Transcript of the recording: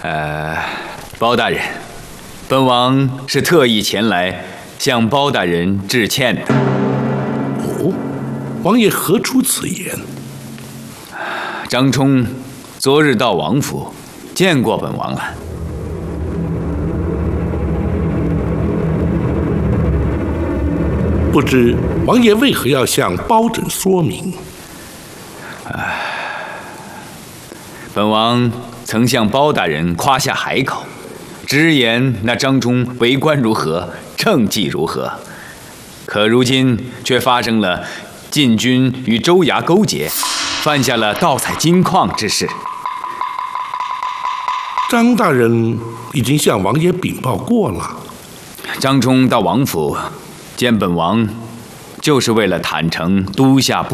包大人，本王是特意前来向包大人致歉的。 哦，王爷何出此言？ 张冲昨日到王府，见过本王了。 不知王爷为何要向包拯说明？ 本王曾向包大人夸下海口，直言那张冲为官如何，政绩如何。可如今却发生了晋军与州衙勾结，犯下了盗采金矿之事。 张大人已经向王爷禀报过了。 张冲到王府见本王，就是为了坦诚都下